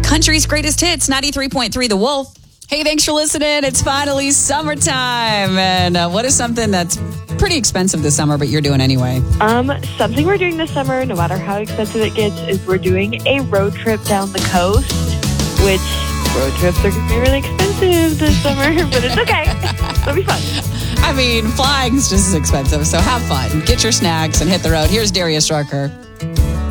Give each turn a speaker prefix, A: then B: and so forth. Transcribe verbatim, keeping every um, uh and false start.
A: country's greatest hits, ninety-three point three The Wolf. Hey, thanks for listening. It's finally summertime. And uh, what is something that's pretty expensive this summer, but you're doing anyway?
B: Um, something we're doing this summer, no matter how expensive it gets, is we're doing a road trip down the coast, which road trips are going to be really expensive this summer, but it's okay. It'll be fun.
A: I mean, flying's just as expensive, so have fun. Get your snacks and hit the road. Here's Darius Rucker.